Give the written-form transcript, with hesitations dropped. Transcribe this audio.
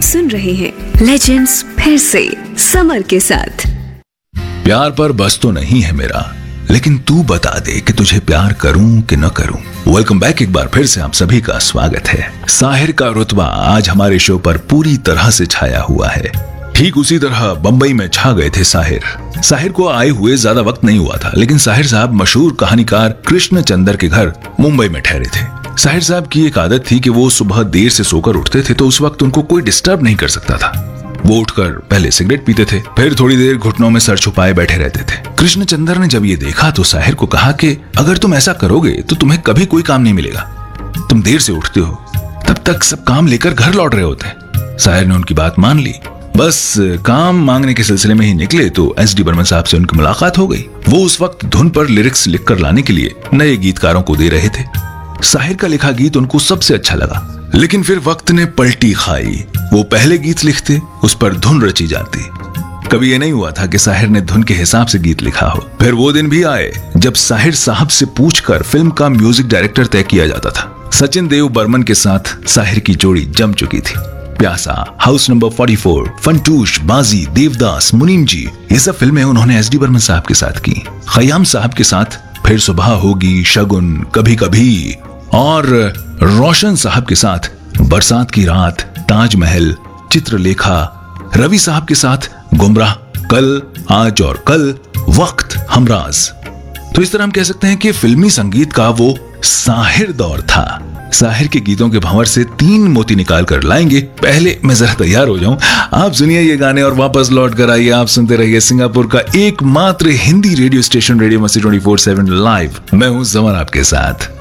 आप सुन रहे हैं लेजेंड्स फिर से समर के साथ। प्यार पर बस तो नहीं है मेरा, लेकिन तू बता दे कि तुझे प्यार करूं कि न करूं। वेलकम बैक, एक बार फिर से आप सभी का स्वागत है। साहिर का रुतबा आज हमारे शो पर पूरी तरह से छाया हुआ है। ठीक उसी तरह बंबई में छा गए थे साहिर को आए हुए ज्यादा वक्त नहीं हुआ था, लेकिन साहिर साहब मशहूर कहानीकार कृष्ण चंदर के घर मुंबई में ठहरे थे। साहिर साहब की एक आदत थी कि वो सुबह देर से सोकर उठते थे, तो उस वक्त उनको कोई डिस्टर्ब नहीं कर सकता था। वो उठकर पहले सिगरेट पीते थे, फिर थोड़ी देर घुटनों में सर छुपाए बैठे रहते थे। कृष्ण चंदर ने जब ये देखा तो साहिर को कहा कि अगर तुम ऐसा करोगे तो तुम्हें कभी कोई काम नहीं मिलेगा। तुम देर से उठते हो, तब तक सब काम लेकर घर लौट रहे होते। साहिर ने उनकी बात मान ली। बस काम मांगने के सिलसिले में ही निकले तो एसडी बर्मन साहब से उनकी मुलाकात हो गई। वो उस वक्त धुन पर लिरिक्स लिखकर लाने के लिए नए गीतकारों को दे रहे थे। साहिर का लिखा गीत उनको सबसे अच्छा लगा, लेकिन फिर वक्त ने पलटी खाई। वो पहले गीत लिखते, उस पर धुन रची जाती। कभी ये नहीं हुआ था कि साहिर ने धुन के हिसाब से गीत लिखा हो। फिर वो दिन भी आए जब साहिर साहब से पूछकर फिल्म का म्यूजिक डायरेक्टर तय किया जाता था। सचिन देव बर्मन के साथ साहिर की जोड़ी जम चुकी थी। प्यासा, हाउस नंबर 44, फंटूश, बाजी, देवदास, मुनीम जी, ये सब फिल्में उन्होंने एसडी बर्मन साहब के साथ की। खयाम साहब के साथ फिर सुबह होगी, शगुन, कभी कभी, और रोशन साहब के साथ बरसात की रात, ताजमहल, चित्रलेखा, रवि साहब के साथ गुमराह, कल, आज और कल, वक्त, हमराज। तो इस तरह हम कह सकते हैं कि फिल्मी संगीत का वो साहिर दौर था। साहिर के गीतों के भंवर से 3 मोती निकाल कर लाएंगे। पहले मैं जरा तैयार हो जाऊं, आप सुनिए ये गाने और वापस लौट कर आइए। आप सुनते रहिए सिंगापुर का एकमात्र हिंदी रेडियो स्टेशन रेडियो मस्ती 24/7 लाइव। मैं हूं समर आपके साथ।